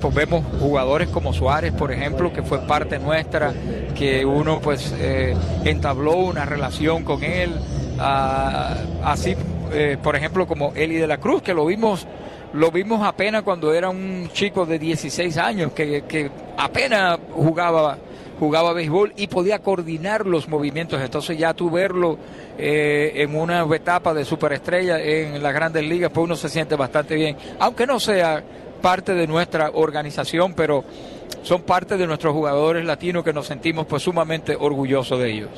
pues vemos jugadores como Suárez, por ejemplo, que fue parte nuestra, que uno pues entabló una relación con él, así por ejemplo como Eli de la Cruz, que lo vimos apenas cuando era un chico de 16 años, que apenas jugaba béisbol y podía coordinar los movimientos. Entonces ya tú verlo en una etapa de superestrella en las grandes ligas, pues uno se siente bastante bien, aunque no sea parte de nuestra organización, pero son parte de nuestros jugadores latinos que nos sentimos pues sumamente orgullosos de ellos.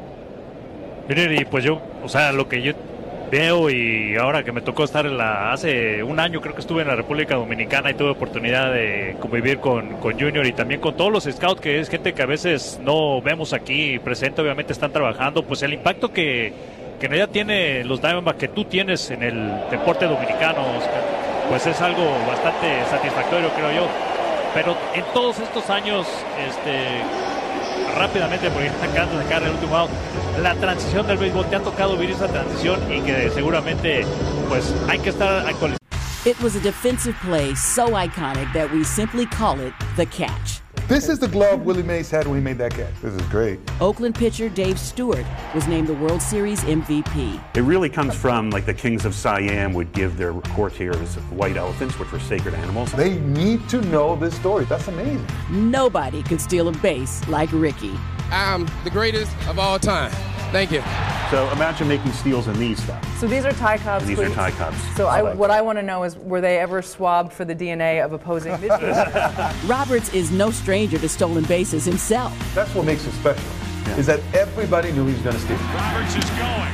Y pues yo, o sea, lo que yo veo, y ahora que me tocó estar hace un año creo que estuve en la República Dominicana y tuve oportunidad de convivir con Junior y también con todos los scouts, que es gente que a veces no vemos aquí presente, obviamente están trabajando, pues el impacto que en realidad tiene los Diamondbacks, que tú tienes en el deporte dominicano, pues es algo bastante satisfactorio, creo yo. Pero en todos estos años, rápidamente, porque acaban de sacar el último out, la transición del béisbol, te ha tocado vivir esa transición y que seguramente pues hay que estar actualizado. It was a defensive play so iconic that we simply call it the catch. This is the glove Willie Mays had when he made that catch. This is great. Oakland pitcher Dave Stewart was named the World Series MVP. It really comes from like the kings of Siam would give their courtiers white elephants, which were sacred animals. They need to know this story. That's amazing. Nobody could steal a base like Ricky. I'm the greatest of all time. Thank you. So imagine making steals in these stuff. So these are Thai cubs. And these are Thai cubs. So what I want to know is, were they ever swabbed for the DNA of opposing pitchers? Roberts is no stranger to stolen bases himself. That's what makes it special, is that everybody knew he was going to steal. Roberts is going.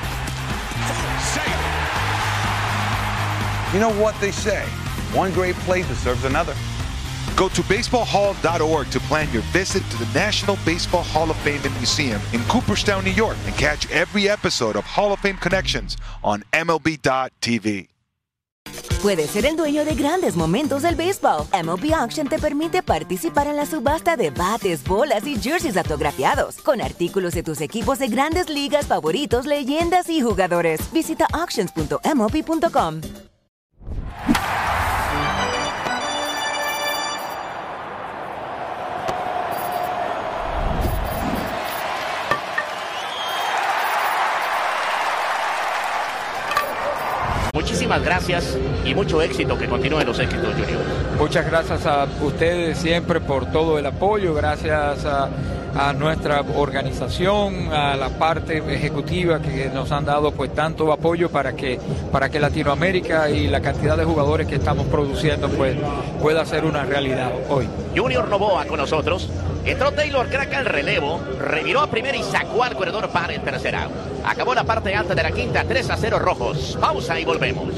Safe. You know what they say, one great play deserves another. Go to baseballhall.org to plan your visit to the National Baseball Hall of Fame and Museum in Cooperstown, New York, and catch every episode of Hall of Fame Connections on MLB.tv. Puedes ser el dueño de grandes momentos del béisbol. MLB Auction te permite participar en la subasta de bates, bolas y jerseys autografiados, con artículos de tus equipos de grandes ligas favoritos, leyendas y jugadores. Visita auctions.mlb.com. Muchísimas gracias y mucho éxito, que continúen los éxitos, Junior. Muchas gracias a ustedes siempre por todo el apoyo, gracias a nuestra organización, a la parte ejecutiva que nos han dado pues tanto apoyo para que Latinoamérica y la cantidad de jugadores que estamos produciendo pues pueda ser una realidad hoy. Junior Novoa con nosotros. Entró Taylor Clarke al relevo, reviró a primera y sacó al corredor para el tercer out. Acabó la parte alta de la quinta, 3-0 Rojos. Pausa y volvemos.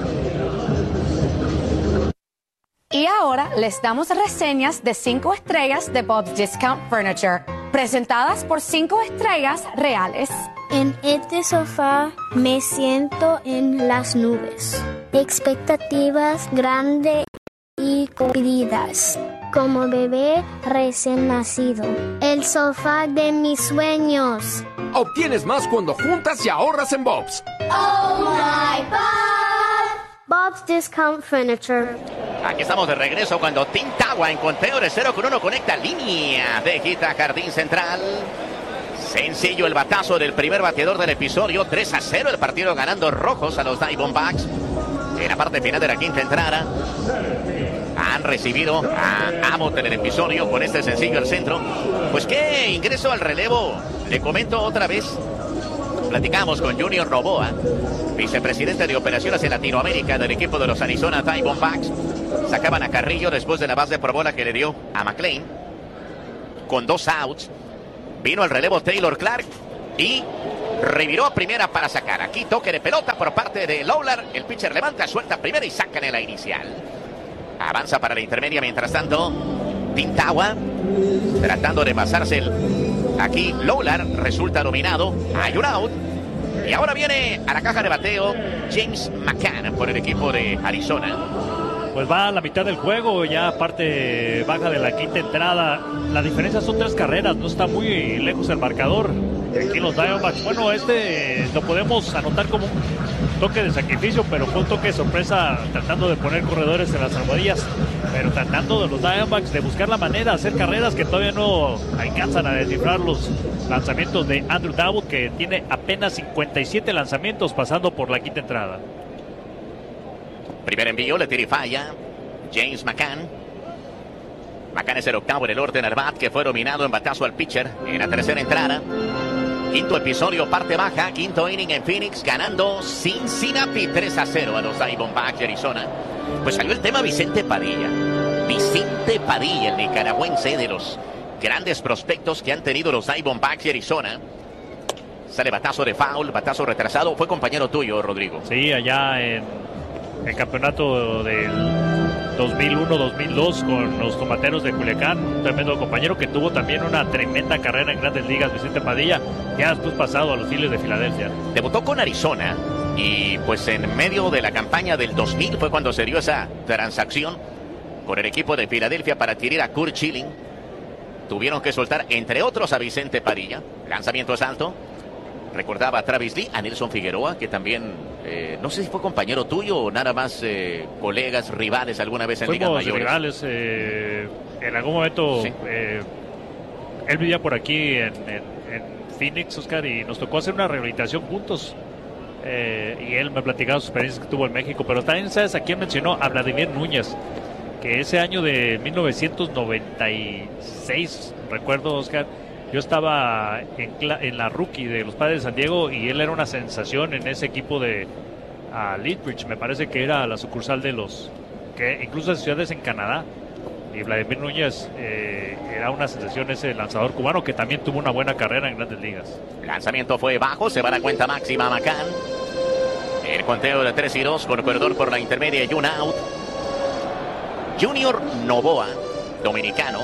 Y ahora les damos reseñas de 5 estrellas de Bob's Discount Furniture, presentadas por 5 estrellas reales. En este sofá me siento en las nubes. Expectativas grandes y cumplidas. Como bebé recién nacido. El sofá de mis sueños. Obtienes más cuando juntas y ahorras en Bob's. Oh my God. Bob's Discount Furniture. Aquí estamos de regreso cuando Tintagua en conteo de 0-1 conecta línea de quita jardín central. Sencillo el batazo del primer bateador del episodio. 3-0 el partido, ganando Rojos a los Diamondbacks. En la parte final de la quinta entrada han recibido a Abbott en el episodio con este sencillo al centro. Pues qué ingreso al relevo. Le comento otra vez. Platicamos con Junior Novoa, vicepresidente de operaciones en Latinoamérica del equipo de los Arizona Diamondbacks. Sacaban a Carrillo después de la base por bola que le dio a McLean. Con 2 outs, vino al relevo Taylor Clarke y reviró a primera para sacar. Aquí toque de pelota por parte de Lowlar. El pitcher levanta, suelta primera y sacan en la inicial. Avanza para la intermedia, mientras tanto Tintagua tratando de pasarse aquí Lowlar, resulta dominado. Hay un out y ahora viene a la caja de bateo James McCann por el equipo de Arizona. Pues va a la mitad del juego, ya parte baja de la quinta entrada. La diferencia son 3 carreras, no está muy lejos el marcador. Aquí los Diamondbacks, bueno, lo podemos anotar como toque de sacrificio, pero fue un toque de sorpresa tratando de poner corredores en las almohadillas, pero tratando de los Diamondbacks de buscar la manera de hacer carreras que todavía no alcanzan a descifrar los lanzamientos de Andrew Abbott, que tiene apenas 57 lanzamientos pasando por la quinta entrada. Primer envío, le tira y falla James McCann. McCann es el octavo en el orden al bat, que fue dominado en batazo al pitcher en la tercera entrada. Quinto episodio, parte baja, quinto inning en Phoenix, ganando Cincinnati 3-0 a los Diamondbacks de Arizona. Pues salió el tema Vicente Padilla. Vicente Padilla, el nicaragüense, de los grandes prospectos que han tenido los Diamondbacks de Arizona. Sale batazo de foul, batazo retrasado. Fue compañero tuyo, Rodrigo. Sí, allá en el campeonato del 2001-2002 con los Tomateros de Culiacán, un tremendo compañero que tuvo también una tremenda carrera en Grandes Ligas, Vicente Padilla, ya después pasado a los Phillies de Filadelfia. Debutó con Arizona y pues en medio de la campaña del 2000 fue cuando se dio esa transacción con el equipo de Filadelfia para adquirir a Curt Schilling. Tuvieron que soltar, entre otros, a Vicente Padilla. Lanzamiento es alto. Recordaba a Travis Lee, a Nelson Figueroa, que también, no sé si fue compañero tuyo o nada más colegas, rivales alguna vez en ligas mayores. Rivales, en algún momento, sí. Él vivía por aquí en Phoenix, Oscar, y nos tocó hacer una rehabilitación juntos. Y él me platicaba sus experiencias que tuvo en México, pero también, ¿sabes a quién mencionó? A Vladimir Núñez, que ese año de 1996, recuerdo, Oscar, yo estaba en la rookie de los Padres de San Diego y él era una sensación en ese equipo de Lethbridge, me parece que era la sucursal de los, que incluso en ciudades en Canadá. Y Vladimir Núñez era una sensación, ese lanzador cubano que también tuvo una buena carrera en Grandes Ligas. El lanzamiento fue bajo, se va a la cuenta máxima McCann. El conteo de 3-2 con corredor por la intermedia y un out. Junior Novoa, dominicano,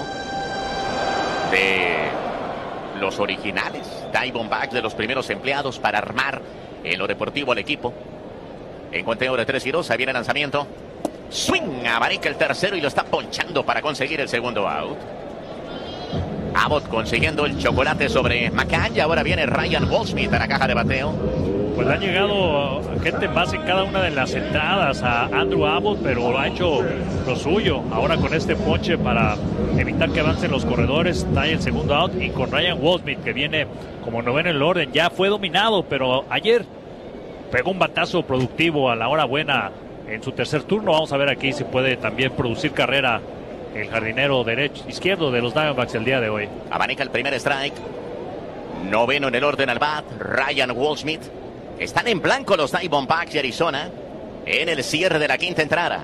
de los originales Diamondbacks, de los primeros empleados para armar en lo deportivo al equipo. En conteo de 3-2, ahí viene el lanzamiento. Swing, abarica el tercero y lo está ponchando para conseguir el segundo out. Abbott consiguiendo el chocolate sobre McCann, y ahora viene Ryan Goldschmidt a la caja de bateo. Pues le han llegado gente más en cada una de las entradas a Andrew Abbott, pero ha hecho lo suyo. Ahora con este ponche para evitar que avancen los corredores, está el segundo out, y con Ryan Goldschmidt, que viene como noveno en el orden, ya fue dominado, pero ayer pegó un batazo productivo a la hora buena en su tercer turno. Vamos a ver aquí si puede también producir carrera el jardinero izquierdo de los Diamondbacks el día de hoy. Abanica el primer strike. Noveno en el orden al bat, Ryan Goldschmidt. Están en blanco los Diamondbacks de Arizona en el cierre de la quinta entrada.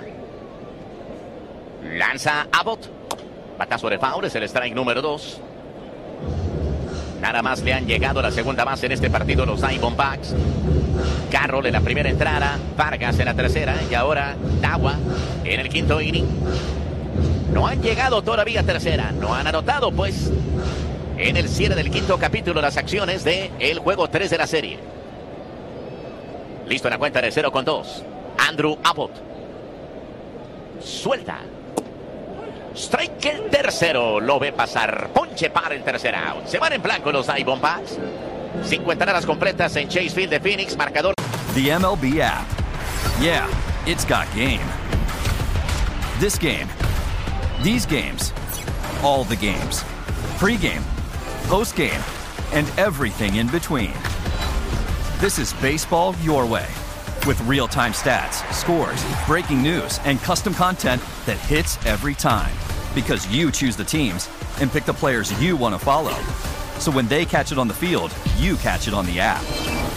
Lanza Abbott. Batazo de foul, es el strike número 2. Nada más le han llegado a la segunda base en este partido los Diamondbacks. Carroll en la primera entrada, Vargas en la tercera, y ahora Tawa en el quinto inning. No han llegado todavía a tercera, no han anotado pues en el cierre del quinto capítulo las acciones del juego 3 de la serie. Listo en la cuenta de 0-2. Andrew Abbott. Suelta. Strike el tercero. Lo ve pasar. Ponche para el tercer out. Se van en blanco los Diamondbacks. 5 entradas completas en Chase Field de Phoenix. Marcador. The MLB app. Yeah, it's got game. This game. These games. All the games. Pre-game. Post-game. And everything in between. This is baseball your way. With real-time stats, scores, breaking news, and custom content that hits every time. Because you choose the teams and pick the players you want to follow. So when they catch it on the field, you catch it on the app.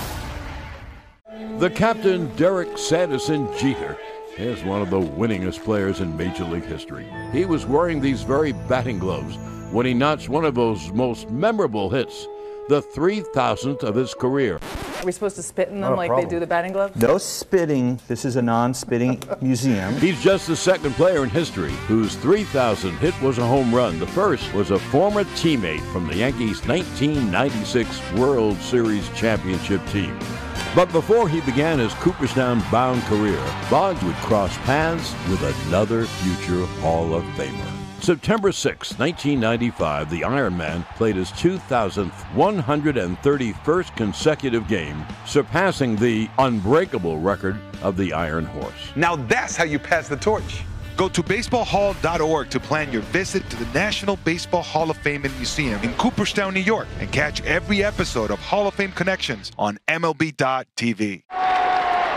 The captain, Derek Sanderson Jeter, is one of the winningest players in Major League history. He was wearing these very batting gloves when he notched one of those most memorable hits, the 3,000th of his career. Are we supposed to spit in them like they do the batting gloves? No spitting. This is a non-spitting museum. He's just the second player in history whose 3,000th hit was a home run. The first was a former teammate from the Yankees' 1996 World Series championship team. But before he began his Cooperstown-bound career, Boggs would cross paths with another future Hall of Famer. September 6, 1995, the Iron Man played his 2,000th 131st consecutive game, surpassing the unbreakable record of the Iron Horse. Now that's how you pass the torch. Go to baseballhall.org to plan your visit to the National Baseball Hall of Fame and Museum in Cooperstown, New York, and catch every episode of Hall of Fame Connections on MLB.tv.